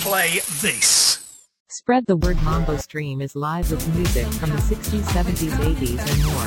play this. Spread the word. Mambo Stream is live with music from the 60s, 70s, 80s, and more.